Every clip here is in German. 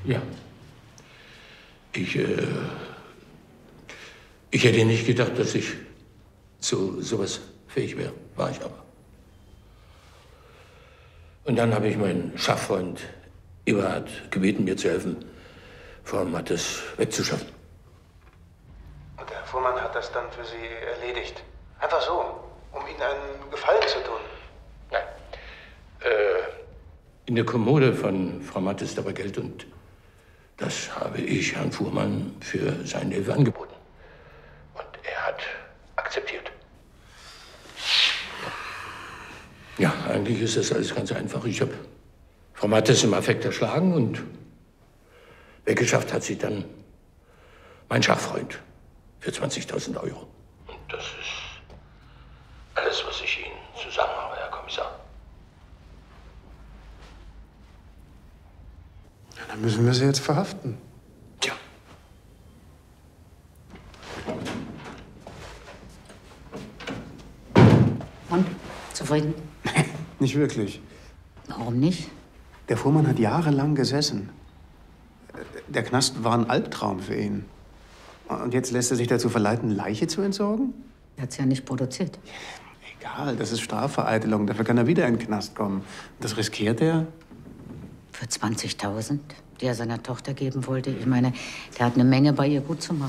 Ja. Ich hätte nicht gedacht, dass ich zu sowas fähig wäre. War ich aber. Und dann habe ich meinen Schachfreund Eberhard gebeten, mir zu helfen, Frau Mattes wegzuschaffen. Und der Fuhrmann hat das dann für Sie erledigt? Einfach so, um Ihnen einen Gefallen zu tun? Nein. In der Kommode von Frau Mattes ist aber Geld und das habe ich Herrn Fuhrmann für seine Hilfe angeboten. Und er hat akzeptiert. Ja, eigentlich ist das alles ganz einfach. Ich habe Frau Mattes im Affekt erschlagen und weggeschafft hat sie dann mein Schachfreund für 20.000 Euro. Und das ist alles, was ich Ihnen zu sagen habe, Herr Kommissar. Ja, dann müssen wir Sie jetzt verhaften. Tja. Und? Zufrieden? Nicht wirklich. Warum nicht? Der Fuhrmann hat jahrelang gesessen. Der Knast war ein Albtraum für ihn. Und jetzt lässt er sich dazu verleiten, Leiche zu entsorgen? Er hat's ja nicht produziert. Egal, das ist Strafvereitelung. Dafür kann er wieder in den Knast kommen. Das riskiert er? Für 20.000, die er seiner Tochter geben wollte. Ich meine, der hat eine Menge bei ihr gut zu machen.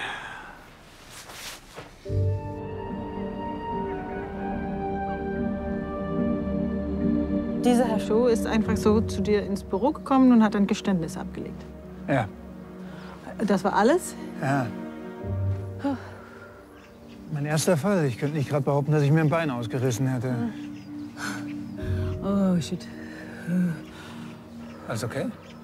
Dieser Herr Schuh ist einfach so zu dir ins Büro gekommen und hat ein Geständnis abgelegt. Ja. Das war alles? Ja. Mein erster Fall. Ich könnte nicht gerade behaupten, dass ich mir ein Bein ausgerissen hätte. Oh, shit. Alles okay?